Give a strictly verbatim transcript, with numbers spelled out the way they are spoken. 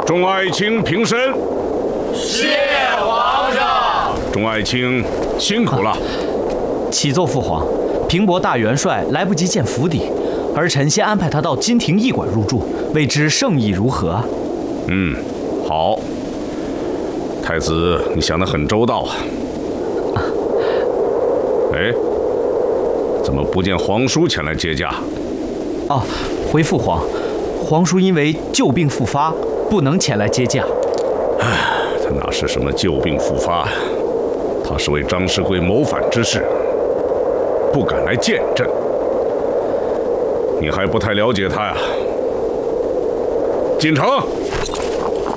众爱卿平身。 谢皇上。 众爱卿辛苦了。啊、 启奏父皇，平伯大元帅来不及见府邸，儿臣先安排他到金庭驿馆入住，未知圣意如何？ 嗯，好。太子，你想得很周到啊。啊哎，怎么不见皇叔前来接驾？ 哦，回父皇，皇叔因为旧病复发，不能前来接驾。 唉，他哪是什么旧病复发呀？他是为张世贵谋反之事，不敢来见朕。你还不太了解他呀？进城。